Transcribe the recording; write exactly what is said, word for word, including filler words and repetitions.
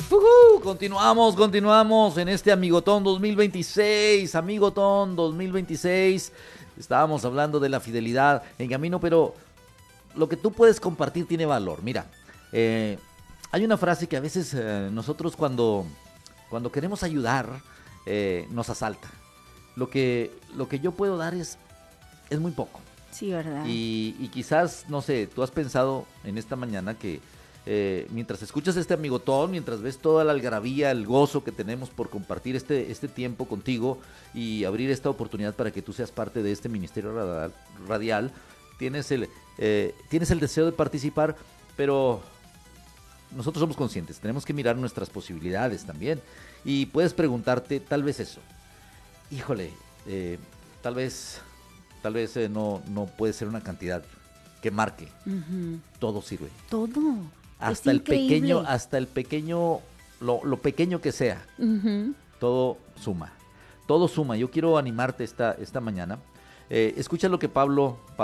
Uh, continuamos, continuamos en este Amigotón dos mil veintiséis, Amigotón dos mil veintiséis. Estábamos hablando de la fidelidad en camino, pero lo que tú puedes compartir tiene valor. Mira, eh, hay una frase que a veces eh, nosotros cuando, cuando queremos ayudar eh, nos asalta. Lo que, lo que yo puedo dar es, es muy poco. Sí, ¿verdad? Y, y quizás, no sé, tú has pensado en esta mañana que eh, mientras escuchas este Amigotón, mientras ves toda la algarabía, el gozo que tenemos por compartir este, este tiempo contigo y abrir esta oportunidad para que tú seas parte de este ministerio radial, radial tienes, el, eh, tienes el deseo de participar, pero nosotros somos conscientes, tenemos que mirar nuestras posibilidades también. Y puedes preguntarte tal vez eso, híjole, eh, tal vez, tal vez eh, no, no puede ser una cantidad que marque, Uh-huh. todo sirve. Todo. Hasta Es el increíble. pequeño, hasta el pequeño, lo, lo pequeño que sea, Uh-huh. todo suma, todo suma. Yo quiero animarte esta, esta mañana. Eh, escucha lo que Pablo,